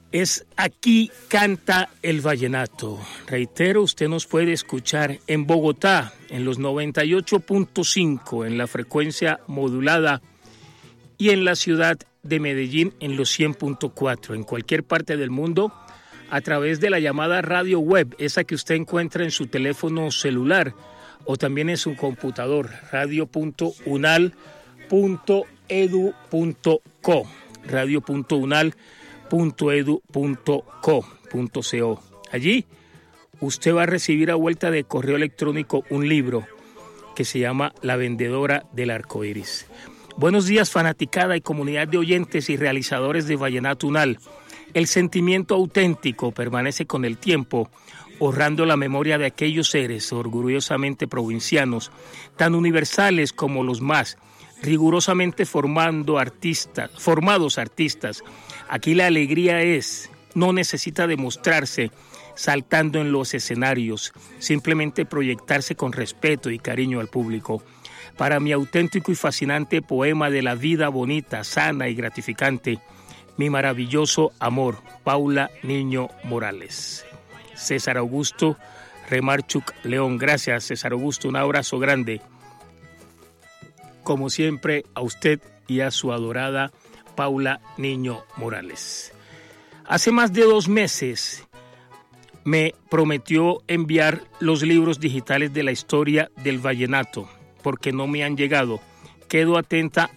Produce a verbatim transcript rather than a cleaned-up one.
Es Aquí Canta el Vallenato. Reitero, usted nos puede escuchar en Bogotá, en los noventa y ocho punto cinco, en la frecuencia modulada, y en la ciudad de Medellín, en los cien punto cuatro. En cualquier parte del mundo, a través de la llamada radio web, esa que usted encuentra en su teléfono celular o también en su computador, radio punto unal punto edu punto co, radio punto unal punto edu punto co. Allí usted va a recibir a vuelta de correo electrónico un libro que se llama La Vendedora del Arcoíris. Buenos días, fanaticada y comunidad de oyentes y realizadores de Vallenato Unal. El sentimiento auténtico permanece con el tiempo, honrando la memoria de aquellos seres orgullosamente provincianos, tan universales como los más rigurosamente formando artistas, formados artistas. Aquí la alegría es, no necesita demostrarse saltando en los escenarios, simplemente proyectarse con respeto y cariño al público. Para mi auténtico y fascinante poema de la vida bonita, sana y gratificante, mi maravilloso amor, Paula Niño Morales. César Augusto Remarchuk León. Gracias, César Augusto, un abrazo grande. Como siempre, a usted y a su adorada Paula Niño Morales. Hace más de dos meses me prometió enviar los libros digitales de la historia del vallenato, porque no me han llegado. Quedo atenta